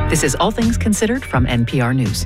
This is All Things Considered from NPR News.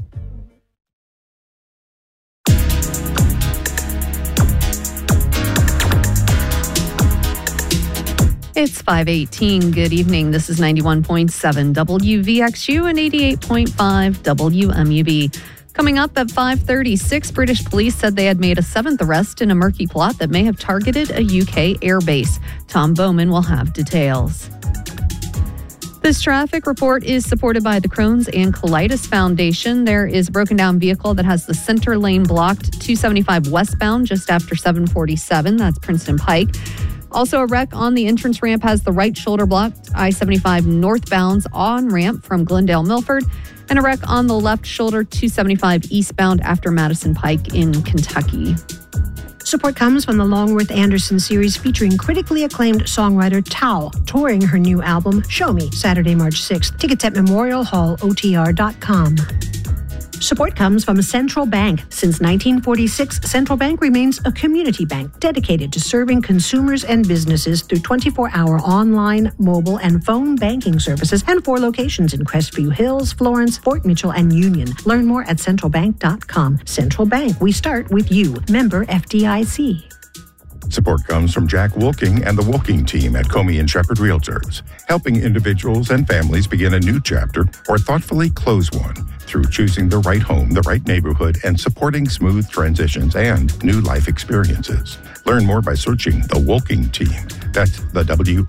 It's 5:18. Good evening. This is 91.7 WVXU and 88.5 WMUB. Coming up at 5:36, British police said they had made a seventh arrest in a murky plot that may have targeted a UK airbase. Tom Bowman will have details. This traffic report is supported by the Crohn's and Colitis Foundation. There is a broken down vehicle that has the center lane blocked, 275 westbound just after 747. That's Princeton Pike. Also, a wreck on the entrance ramp has the right shoulder blocked, I-75 northbound on-ramp from Glendale Milford, and a wreck on the left shoulder, 275 eastbound after Madison Pike in Kentucky. Support comes from the Longworth Anderson series featuring critically acclaimed songwriter Tao, touring her new album, Show Me, Saturday, March 6th. Tickets at memorialhallotr.com. Support comes from Central Bank. Since 1946, Central Bank remains a community bank dedicated to serving consumers and businesses through 24-hour online, mobile, and phone banking services and 4 locations in Crestview Hills, Florence, Fort Mitchell, and Union. Learn more at centralbank.com. Central Bank, we start with you. Member FDIC. Support comes from Jack Wolking and the Wolking team at Comey and Shepherd Realtors, helping individuals and families begin a new chapter or thoughtfully close one through choosing the right home, the right neighborhood, and supporting smooth transitions and new life experiences. Learn more by searching the Wolking team. That's the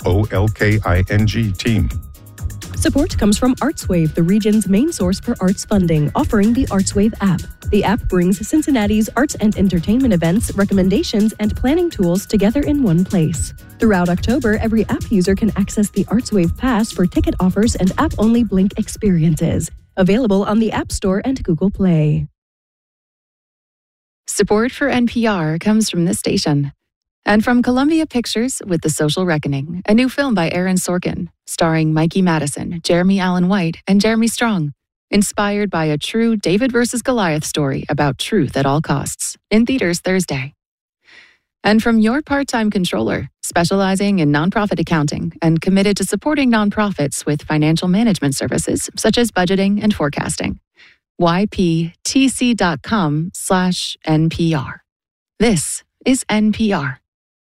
WOLKING team. Support comes from ArtsWave, the region's main source for arts funding, offering the ArtsWave app. The app brings Cincinnati's arts and entertainment events, recommendations, and planning tools together in one place. Throughout October, every app user can access the ArtsWave Pass for ticket offers and app-only Blink experiences. Available on the App Store and Google Play. Support for NPR comes from this station. And from Columbia Pictures with The Social Reckoning, a new film by Aaron Sorkin, starring Mikey Madison, Jeremy Allen White, and Jeremy Strong. Inspired by a true David versus Goliath story about truth at all costs. In theaters Thursday. And from your part-time controller, specializing in nonprofit accounting and committed to supporting nonprofits with financial management services such as budgeting and forecasting. yptc.com/NPR. This is NPR.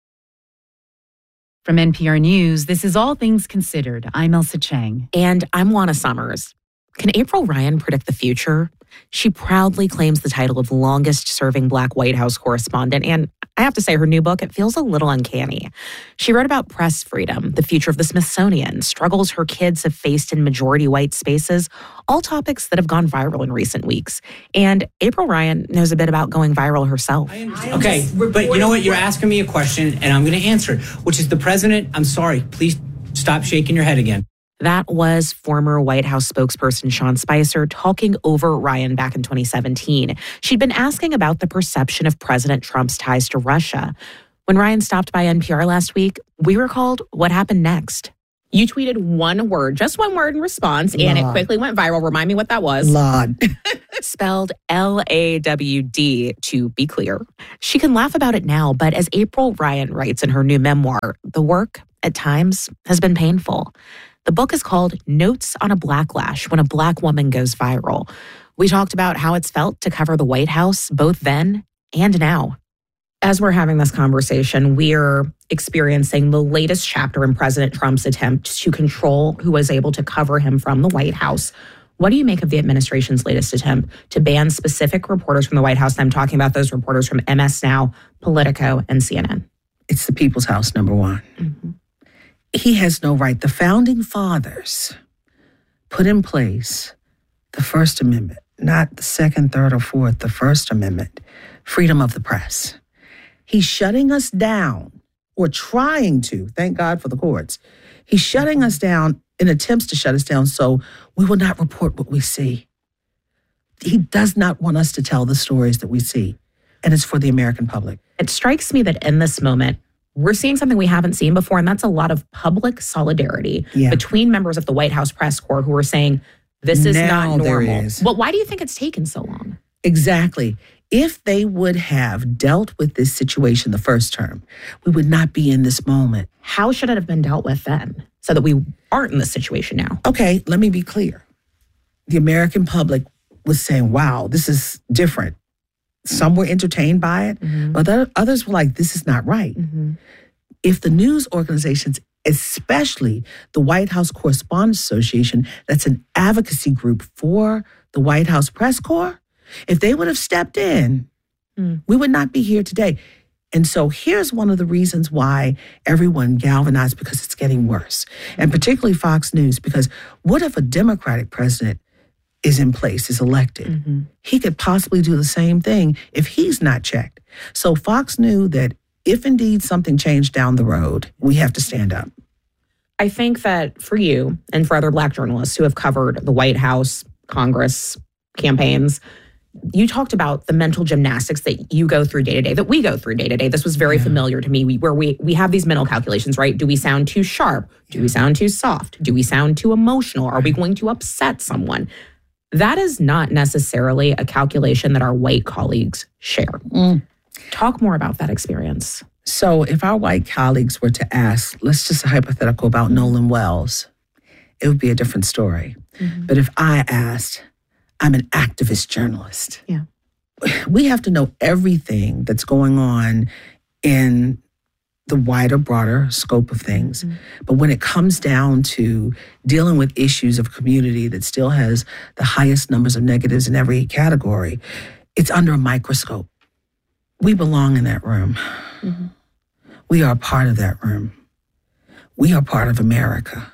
From NPR News, this is All Things Considered. I'm Elsa Chang. And I'm Juana Summers. Can April Ryan predict the future? She proudly claims the title of longest-serving Black White House correspondent, and I have to say, her new book, it feels a little uncanny. She wrote about press freedom, the future of the Smithsonian, struggles her kids have faced in majority white spaces, all topics that have gone viral in recent weeks. And April Ryan knows a bit about going viral herself. Okay, but you know what? You're asking me a question, and I'm going to answer it, which is the president. I'm sorry. Please stop shaking your head again. That was former White House spokesperson Sean Spicer talking over Ryan back in 2017. She'd been asking about the perception of President Trump's ties to Russia. When Ryan stopped by NPR last week, we recalled what happened next. You tweeted one word, just one word in response, and it quickly went viral. Remind me what that was. Lawd. Spelled L-A-W-D, to be clear. She can laugh about it now, but as April Ryan writes in her new memoir, the work, at times, has been painful. The book is called Notes on a Blacklash, When a Black Woman Goes Viral. We talked about how it's felt to cover the White House, both then and now. As we're having this conversation, we're experiencing the latest chapter in President Trump's attempt to control who was able to cover him from the White House. What do you make of the administration's latest attempt to ban specific reporters from the White House? And I'm talking about those reporters from MS Now, Politico, and CNN. It's the people's house, number one. Mm-hmm. He has no right. The founding fathers put in place the First Amendment, not the Second, Third, or Fourth, the First Amendment, freedom of the press. He's shutting us down, or trying to, thank God for the courts. He's shutting us down in attempts to shut us down so we will not report what we see. He does not want us to tell the stories that we see, and it's for the American public. It strikes me that in this moment, we're seeing something we haven't seen before, and that's a lot of public solidarity between members of the White House press corps who are saying, this is not normal. Well, why do you think it's taken so long? Exactly. If they would have dealt with this situation the first term, we would not be in this moment. How should it have been dealt with then so that we aren't in this situation now? Okay, let me be clear. the American public was saying, wow, this is different. Some were entertained by it, but others were like, this is not right. If the news organizations, especially the White House Correspondents Association, that's an advocacy group for the White House Press Corps, if they would have stepped in, we would not be here today. And so here's one of the reasons why everyone galvanized, because it's getting worse. And particularly Fox News, because what if a Democratic president is in place, is elected? He could possibly do the same thing if he's not checked. So Fox knew that if indeed something changed down the road, we have to stand up. I think that for you and for other Black journalists who have covered the White House, Congress, campaigns, you talked about the mental gymnastics that you go through day to day, that we go through day to day. This was very familiar to me, where we have these mental calculations, right? Do we sound too sharp? Do we sound too soft? Do we sound too emotional? Are we going to upset someone? That is not necessarily a calculation that our white colleagues share. Talk more about that experience. So if our white colleagues were to ask, let's just hypothetical about Nolan Wells, it would be a different story. But if I asked, I'm an activist journalist. We have to know everything that's going on in the wider, broader scope of things. But when it comes down to dealing with issues of a community that still has the highest numbers of negatives in every category, it's under a microscope. We belong in that room. We are a part of that room. We are part of America.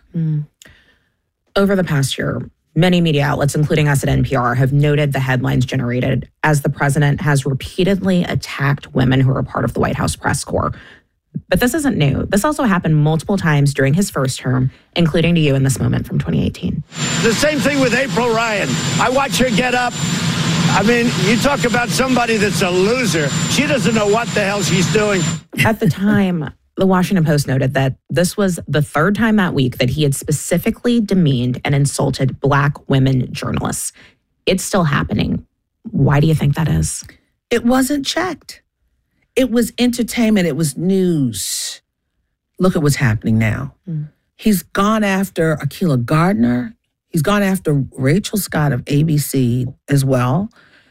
Over the past year, many media outlets, including us at NPR, have noted the headlines generated as the president has repeatedly attacked women who are a part of the White House press corps. But this isn't new. This also happened multiple times during his first term, including to you in this moment from 2018. The same thing with April Ryan. I watch her get up. I mean, you talk about somebody that's a loser. She doesn't know what the hell she's doing. At the time, the Washington Post noted that this was the third time that week that he had specifically demeaned and insulted Black women journalists. It's still happening. Why do you think that is? It wasn't checked. It was entertainment. It was news. Look at what's happening now. He's gone after Akilah Gardner. He's gone after Rachel Scott of ABC as well,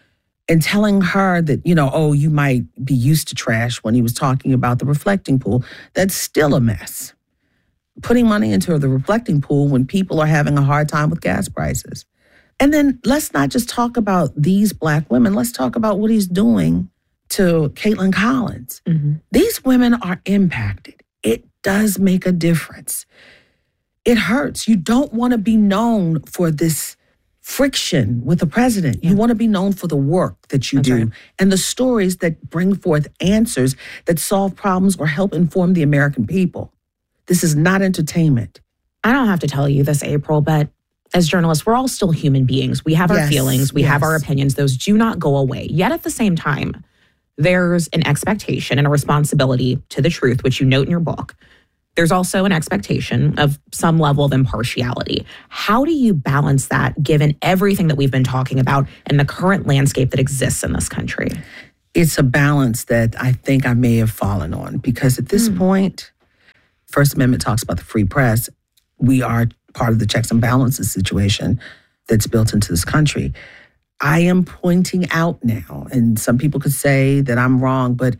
and telling her that, you might be used to trash when he was talking about the reflecting pool. That's still a mess. Putting money into the reflecting pool when people are having a hard time with gas prices. And then let's not just talk about these Black women. Let's talk about what he's doing to Caitlin Collins. These women are impacted. It does make a difference. It hurts. You don't want to be known for this friction with the president. You want to be known for the work that you do and the stories that bring forth answers that solve problems or help inform the American people. This is not entertainment. I don't have to tell you this, April, but as journalists, we're all still human beings. We have our feelings. We have our opinions. Those do not go away. Yet at the same time, there's an expectation and a responsibility to the truth, which you note in your book. There's also an expectation of some level of impartiality. How do you balance that given everything that we've been talking about and the current landscape that exists in this country? It's a balance that I think I may have fallen on, because at this point, First Amendment talks about the free press. We are part of the checks and balances situation that's built into this country. I am pointing out now, and some people could say that I'm wrong, but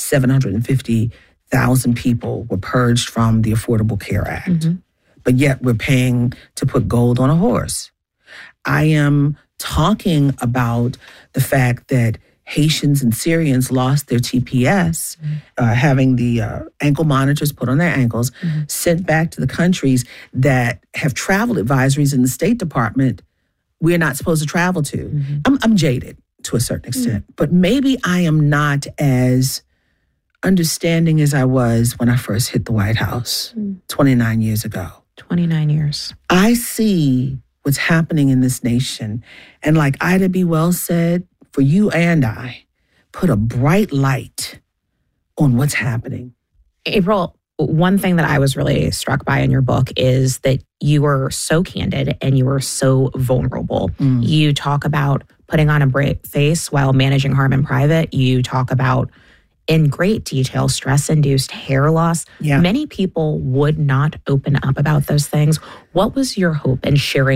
750,000 people were purged from the Affordable Care Act. But yet we're paying to put gold on a horse. I am talking about the fact that Haitians and Syrians lost their TPS, having the ankle monitors put on their ankles, sent back to the countries that have travel advisories in the State Department we're not supposed to travel to. I'm jaded to a certain extent, but maybe I am not as understanding as I was when I first hit the White House 29 years ago. 29 years. I see what's happening in this nation. And like Ida B. Wells said, for you and I, put a bright light on what's happening. April, one thing that I was really struck by in your book is that you were so candid and you were so vulnerable. You talk about putting on a brave face while managing harm in private. You talk about, in great detail, stress-induced hair loss. Many people would not open up about those things. What was your hope in sharing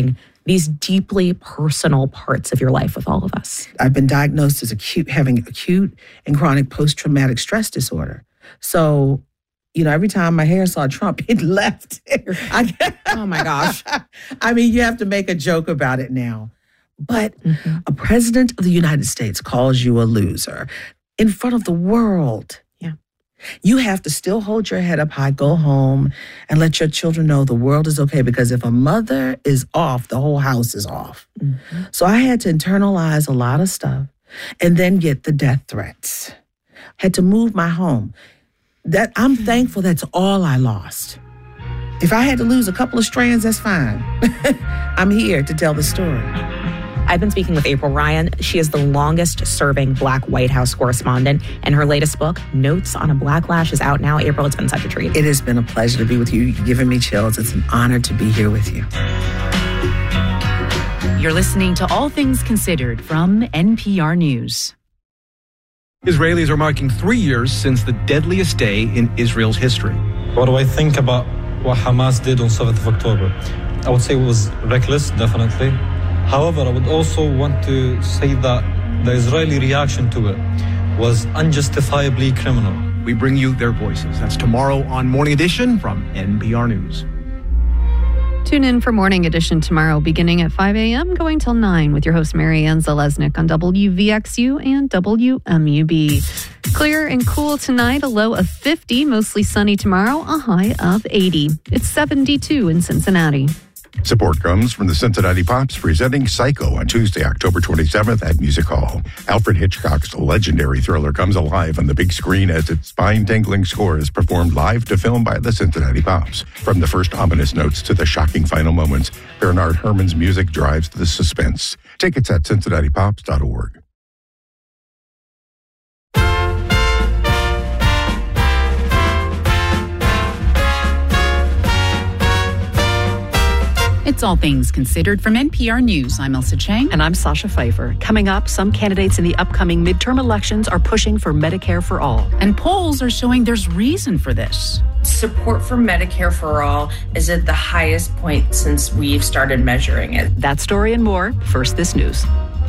these deeply personal parts of your life with all of us. I've been diagnosed as having acute and chronic post-traumatic stress disorder. So, every time my hair saw Trump, it left. Oh my gosh. I mean, you have to make a joke about it now. But a president of the United States calls you a loser in front of the world. Yeah. You have to still hold your head up high, go home, and let your children know the world is okay. Because if a mother is off, the whole house is off. Mm-hmm. So I had to internalize a lot of stuff and then get the death threats. Had to move my home. That I'm thankful that's all I lost. If I had to lose a couple of strands, that's fine. I'm here to tell the story. I've been speaking with April Ryan. She is the longest-serving Black White House correspondent, and her latest book, Notes on a Black Lash, is out now. April, it's been such a treat. It has been a pleasure to be with you. You've given me chills. It's an honor to be here with you. You're listening to All Things Considered from NPR News. Israelis are marking 3 years since the deadliest day in Israel's history. What do I think about what Hamas did on 7th of October? I would say it was reckless, definitely. However, I would also want to say that the Israeli reaction to it was unjustifiably criminal. We bring you their voices. That's tomorrow on Morning Edition from NPR News. Tune in for Morning Edition tomorrow, beginning at 5 a.m., going till 9 with your host, Marianne Zalesnik on WVXU and WMUB. Clear and cool tonight, a low of 50, mostly sunny tomorrow, a high of 80. It's 72 in Cincinnati. Support comes from the Cincinnati Pops presenting Psycho on Tuesday, October 27th at Music Hall. Alfred Hitchcock's legendary thriller comes alive on the big screen as its spine-tingling score is performed live to film by the Cincinnati Pops. From the first ominous notes to the shocking final moments, Bernard Herrmann's music drives the suspense. Tickets at cincinnatipops.org. It's All Things Considered from NPR News. I'm Elsa Chang. And I'm Sasha Pfeiffer. Coming up, some candidates in the upcoming midterm elections are pushing for Medicare for all. And polls are showing there's reason for this. Support for Medicare for all is at the highest point since we've started measuring it. That story and more. First, this news.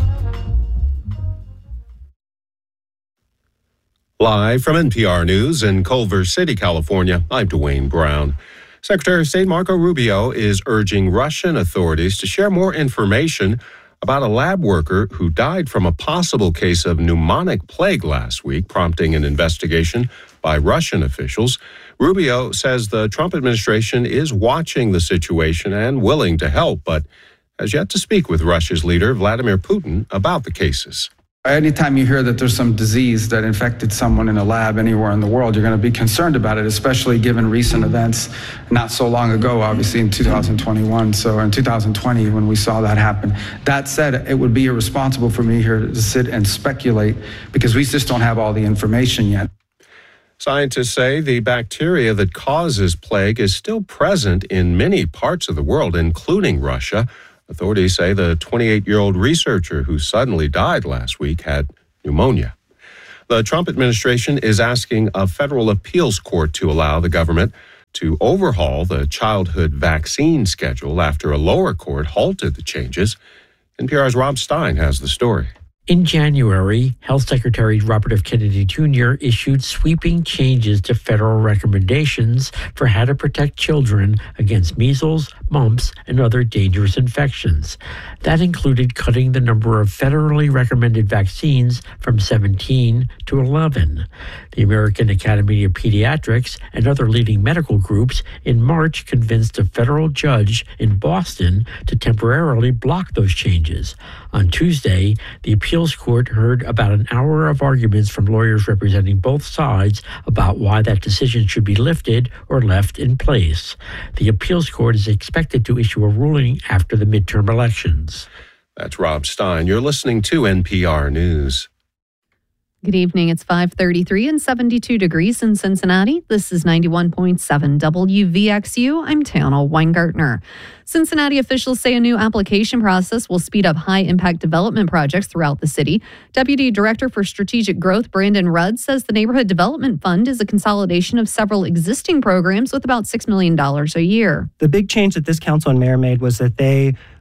Live from NPR News in Culver City, California, I'm Dwayne Brown. Secretary of State Marco Rubio is urging Russian authorities to share more information about a lab worker who died from a possible case of pneumonic plague last week, prompting an investigation by Russian officials. Rubio says the Trump administration is watching the situation and willing to help, but has yet to speak with Russia's leader, Vladimir Putin, about the cases. Anytime you hear that there's some disease that infected someone in a lab anywhere in the world, you're going to be concerned about it, especially given recent events not so long ago, obviously in 2021. So in 2020, when we saw that happen. That said, it would be irresponsible for me here to sit and speculate because we just don't have all the information yet. Scientists say the bacteria that causes plague is still present in many parts of the world, including Russia. Authorities say the 28-year-old researcher who suddenly died last week had pneumonia. The Trump administration is asking a federal appeals court to allow the government to overhaul the childhood vaccine schedule after a lower court halted the changes. NPR's Rob Stein has the story. In January, Health Secretary Robert F. Kennedy Jr. issued sweeping changes to federal recommendations for how to protect children against measles, mumps, and other dangerous infections. That included cutting the number of federally recommended vaccines from 17 to 11. The American Academy of Pediatrics and other leading medical groups in March convinced a federal judge in Boston to temporarily block those changes. On Tuesday, the appeals court heard about an hour of arguments from lawyers representing both sides about why that decision should be lifted or left in place. The appeals court is expected to issue a ruling after the midterm elections. That's Rob Stein. You're listening to NPR News. Good evening. It's 5:33 and 72 degrees in Cincinnati. This is 91.7 WVXU. I'm Tana Weingartner. Cincinnati officials say a new application process will speed up high-impact development projects throughout the city. Deputy Director for Strategic Growth, Brandon Rudd, says the Neighborhood Development Fund is a consolidation of several existing programs with about $6 million a year. The big change that this council and mayor made was that they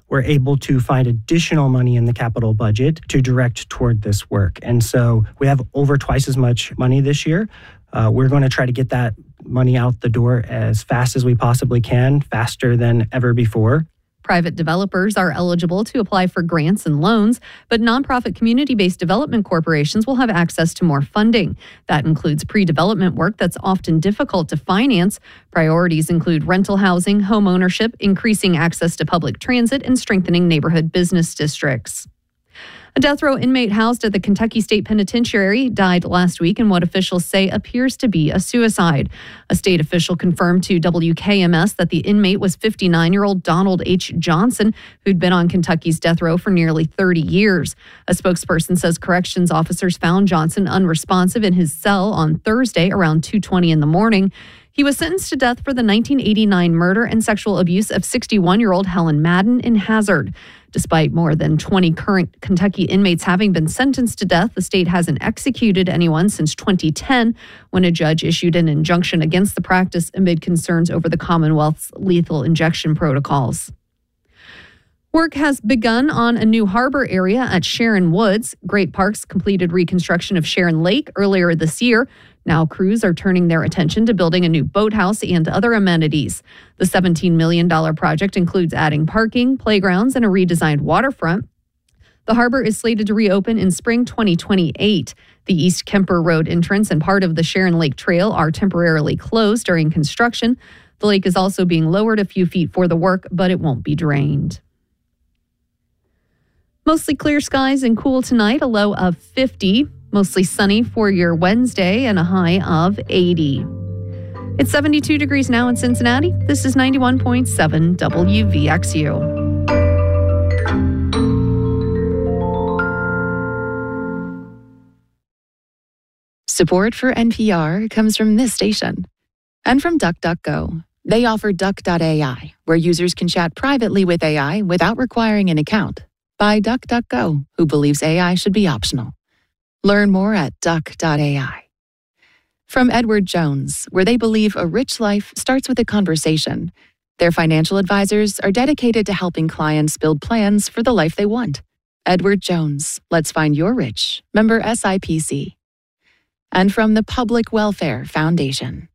we're able to find additional money in the capital budget to direct toward this work. And so we have over twice as much money this year. We're going to try to get that money out the door as fast as we possibly can, faster than ever before. Private developers are eligible to apply for grants and loans, but nonprofit community-based development corporations will have access to more funding. That includes pre-development work that's often difficult to finance. Priorities include rental housing, home ownership, increasing access to public transit, and strengthening neighborhood business districts. A death row inmate housed at the Kentucky State Penitentiary died last week in what officials say appears to be a suicide. A state official confirmed to WKMS that the inmate was 59-year-old Donald H. Johnson, who'd been on Kentucky's death row for nearly 30 years. A spokesperson says corrections officers found Johnson unresponsive in his cell on Thursday around 2:20 in the morning. He was sentenced to death for the 1989 murder and sexual abuse of 61-year-old Helen Madden in Hazard. Despite more than 20 current Kentucky inmates having been sentenced to death, the state hasn't executed anyone since 2010, when a judge issued an injunction against the practice amid concerns over the Commonwealth's lethal injection protocols. Work has begun on a new harbor area at Sharon Woods. Great Parks completed reconstruction of Sharon Lake earlier this year. Now crews are turning their attention to building a new boathouse and other amenities. The $17 million project includes adding parking, playgrounds, and a redesigned waterfront. The harbor is slated to reopen in spring 2028. The East Kemper Road entrance and part of the Sharon Lake Trail are temporarily closed during construction. The lake is also being lowered a few feet for the work, but it won't be drained. Mostly clear skies and cool tonight, a low of 50. Mostly sunny for your Wednesday and a high of 80. It's 72 degrees now in Cincinnati. This is 91.7 WVXU. Support for NPR comes from this station and from DuckDuckGo. They offer Duck.ai, where users can chat privately with AI without requiring an account. By DuckDuckGo, who believes AI should be optional. Learn more at duck.ai. From Edward Jones, where they believe a rich life starts with a conversation. Their financial advisors are dedicated to helping clients build plans for the life they want. Edward Jones, let's find your rich. Member SIPC. And from the Public Welfare Foundation.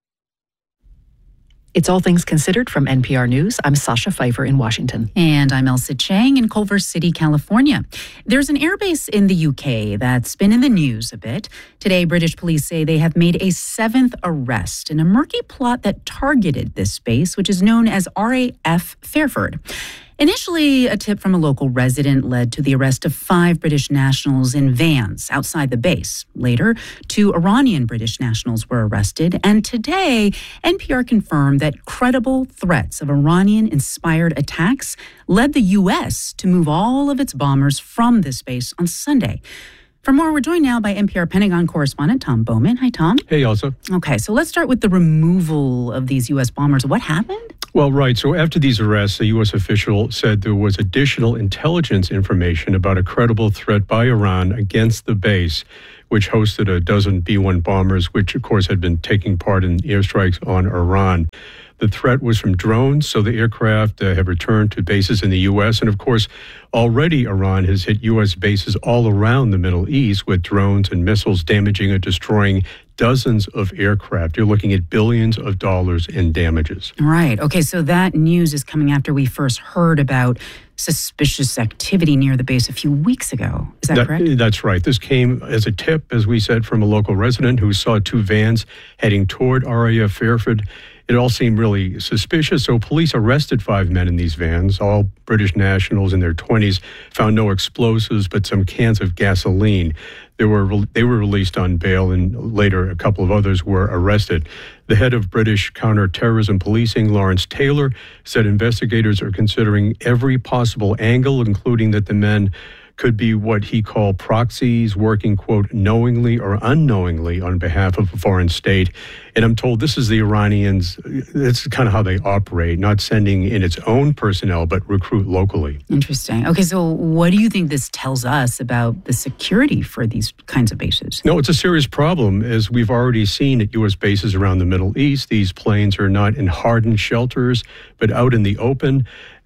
It's All Things Considered from NPR News. I'm Sasha Pfeiffer in Washington. And I'm Elsa Chang in Culver City, California. There's an airbase in the UK that's been in the news a bit. Today, British police say they have made a 7th arrest in a murky plot that targeted this base, which is known as RAF Fairford. Initially, a tip from a local resident led to the arrest of 5 British nationals in vans outside the base. Later, 2 Iranian British nationals were arrested. And today, NPR confirmed that credible threats of Iranian-inspired attacks led the U.S. to move all of its bombers from this base on Sunday. For more, we're joined now by NPR Pentagon correspondent Tom Bowman. Hi, Tom. Hey, Elsa. Okay, so let's start with the removal of these U.S. bombers. What happened? Well, right. So after these arrests, a U.S. official said there was additional intelligence information about a credible threat by Iran against the base, which hosted a dozen B-1 bombers, which, of course, had been taking part in airstrikes on Iran. The threat was from drones, so the aircraft have returned to bases in the U.S. And, of course, already Iran has hit U.S. bases all around the Middle East with drones and missiles damaging and destroying dozens of aircraft. You're looking at billions of dollars in damages. Right. Okay, so that news is coming after we first heard about suspicious activity near the base a few weeks ago. Is that correct? That's right. This came as a tip, as we said, from a local resident who saw 2 vans heading toward RAF Fairford. It all seemed really suspicious, so police arrested 5 men in these vans, all British nationals in their 20s, found no explosives but some cans of gasoline. They were released on bail, and later a couple of others were arrested. The head of British counterterrorism policing, Lawrence Taylor, said investigators are considering every possible angle, including that the men could be what he called proxies, working, quote, knowingly or unknowingly on behalf of a foreign state. And I'm told this is the Iranians, it's kind of how they operate, not sending in its own personnel, but recruit locally. Interesting. Okay, so what do you think this tells us about the security for these kinds of bases? No, it's a serious problem. As we've already seen at U.S. bases around the Middle East, these planes are not in hardened shelters, but out in the open.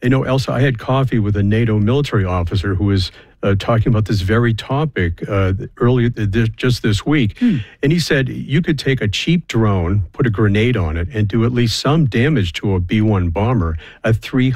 You know, Elsa, I had coffee with a NATO military officer who was talking about this very topic just this week. And he said you could take a cheap drone, put a grenade on it, and do at least some damage to a B-1 bomber, a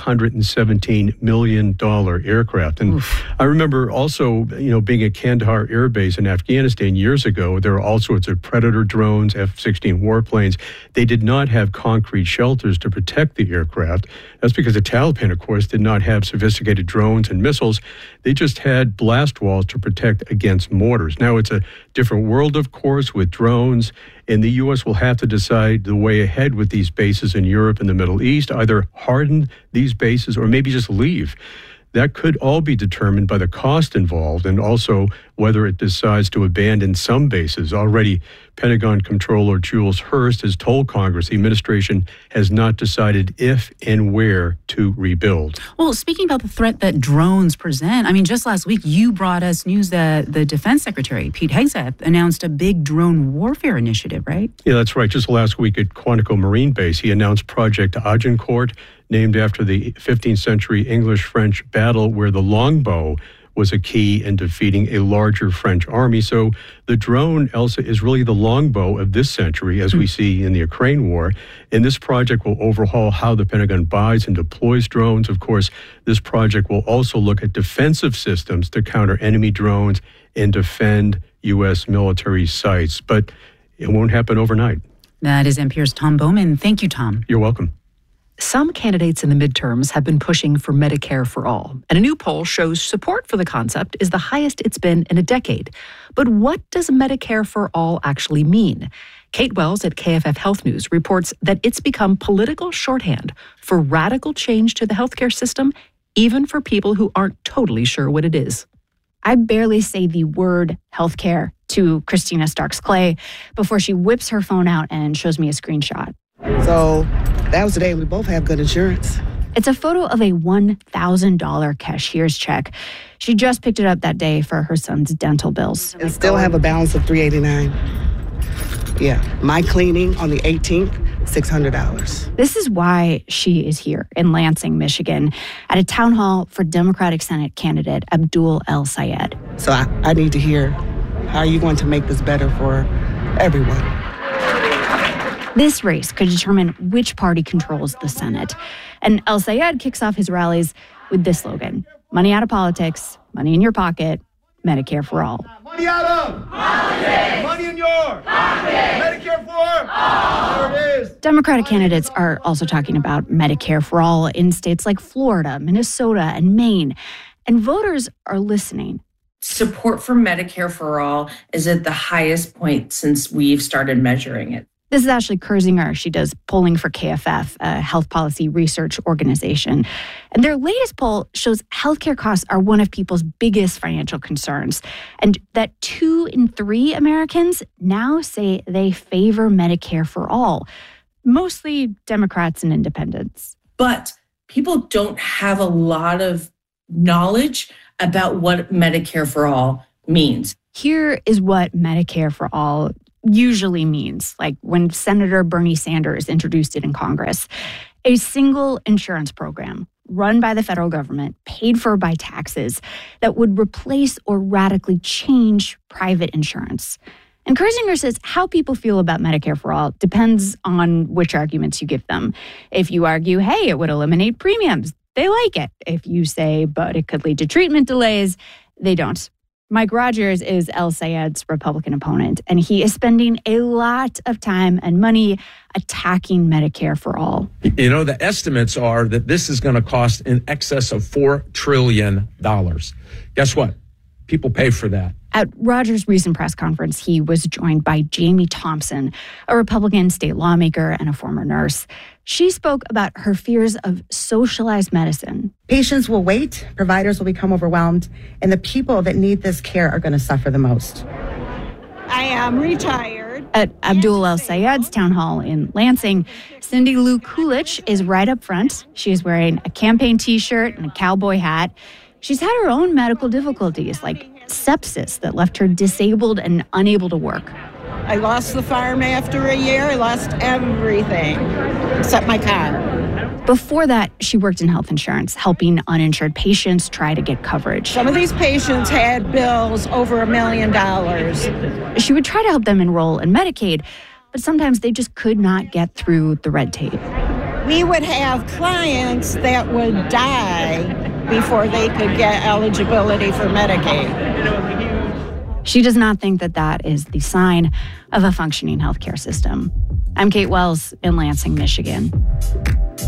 $317 million aircraft. And I remember also, you know, being at Kandahar Air Base in Afghanistan years ago, there were all sorts of Predator drones, F-16 warplanes. They did not have concrete shelters to protect the aircraft. That's because the Taliban, of course, did not have sophisticated drones and missiles. They just had blast walls to protect against mortars. Now it's a different world, of course, with drones, and the U.S. will have to decide the way ahead with these bases in Europe and the Middle East, either harden these bases or maybe just leave. That could all be determined by the cost involved and also whether it decides to abandon some bases. Already, Pentagon Comptroller Jules Hurst has told Congress the administration has not decided if and where to rebuild. Well, speaking about the threat that drones present, I mean, just last week, you brought us news that the Defense Secretary, Pete Hegseth, announced a big drone warfare initiative, right? Yeah, that's right. Just last week at Quantico Marine Base, he announced Project Agincourt, named after the 15th century English-French battle where the longbow was a key in defeating a larger French army. So the drone, Elsa, is really the longbow of this century, as we see in the Ukraine war. And this project will overhaul how the Pentagon buys and deploys drones. Of course, this project will also look at defensive systems to counter enemy drones and defend U.S. military sites. But it won't happen overnight. That is NPR's Tom Bowman. Thank you, Tom. You're welcome. Some candidates in the midterms have been pushing for Medicare for all, and a new poll shows support for the concept is the highest it's been in a decade. But what does Medicare for all actually mean? Kate Wells at KFF Health News reports that it's become political shorthand for radical change to the healthcare system, even for people who aren't totally sure what it is. I barely say the word healthcare to Christina Starks-Clay before she whips her phone out and shows me a screenshot. So that was the day we both have good insurance. It's a photo of a $1,000 cashier's check. She just picked it up that day for her son's dental bills. And still have a balance of $389. Yeah, my cleaning on the 18th, $600. This is why she is here in Lansing, Michigan, at a town hall for Democratic Senate candidate Abdul El-Sayed. So I need to hear, how are you going to make this better for everyone? This race could determine which party controls the Senate. And El-Sayed kicks off his rallies with this slogan: money out of politics, money in your pocket, Medicare for all. Money out of politics. Money in your pocket. Medicare for all. There it is. Democratic candidates are also talking about Medicare for all in states like Florida, Minnesota, and Maine. And voters are listening. Support for Medicare for all is at the highest point since we've started measuring it. This is Ashley Kersinger. She does polling for KFF, a health policy research organization. And their latest poll shows healthcare costs are one of people's biggest financial concerns. And that 2 in 3 Americans now say they favor Medicare for all, mostly Democrats and independents. But people don't have a lot of knowledge about what Medicare for all means. Here is what Medicare for all usually means, like when Senator Bernie Sanders introduced it in Congress. A single insurance program run by the federal government, paid for by taxes, that would replace or radically change private insurance. And Kersinger says how people feel about Medicare for all depends on which arguments you give them. If you argue, hey, it would eliminate premiums, they like it. If you say, but it could lead to treatment delays, they don't. Mike Rogers is El-Sayed's Republican opponent, and he is spending a lot of time and money attacking Medicare for all. You know, the estimates are that this is going to cost in excess of $4 trillion. Guess what? People pay for that. At Rogers' recent press conference, he was joined by Jamie Thompson, a Republican state lawmaker and a former nurse. She spoke about her fears of socialized medicine. Patients will wait, providers will become overwhelmed, and the people that need this care are going to suffer the most. I am retired. At Abdul El-Sayed's town hall in Lansing, Cindy Lou Coolidge is right up front. She is wearing a campaign T-shirt and a cowboy hat. She's had her own medical difficulties, like sepsis that left her disabled and unable to work. I lost the farm after a year. I lost everything except my car. Before that, she worked in health insurance, helping uninsured patients try to get coverage. Some of these patients had bills over $1 million. She would try to help them enroll in Medicaid, but sometimes they just could not get through the red tape. We would have clients that would die before they could get eligibility for Medicaid. She does not think that that is the sign of a functioning healthcare system. I'm Kate Wells in Lansing, Michigan.